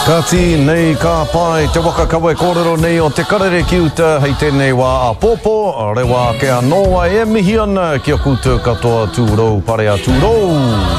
Kati nei ka pai te waka kawe kōrero nei o te karere ki uta hei tēnei wā a pōpō, rewa ke anoa e mihi ana ki a koutou katoa tūrou parea tūrou.